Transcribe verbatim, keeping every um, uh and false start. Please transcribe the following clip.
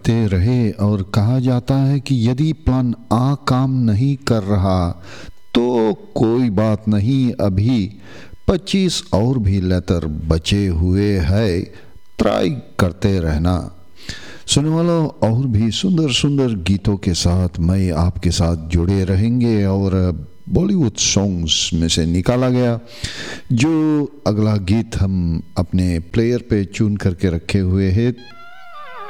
बढ़ते रहे और कहा जाता है कि यदि प्लान आ काम नहीं कर रहा तो कोई बात नहीं, अभी पच्चीस और भी लेटर बचे हुए हैं, ट्राई करते रहना। सुनने वालों, और भी सुंदर सुंदर गीतों के साथ मैं आपके साथ जुड़े रहेंगे और बॉलीवुड सॉन्ग्स में से निकाला गया जो अगला गीत हम अपने प्लेयर पे चुन करके रखे हुए हैं